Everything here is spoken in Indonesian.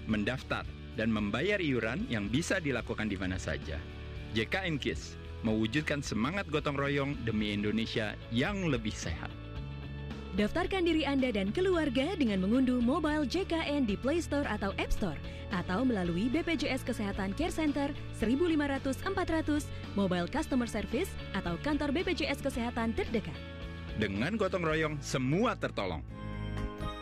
mendaftar, dan membayar iuran yang bisa dilakukan di mana saja. JKN KIS mewujudkan semangat gotong royong demi Indonesia yang lebih sehat. Daftarkan diri Anda dan keluarga dengan mengunduh mobile JKN di Play Store atau App Store atau melalui BPJS Kesehatan Care Center 1500-400, Mobile Customer Service atau kantor BPJS Kesehatan terdekat. Dengan gotong royong, semua tertolong.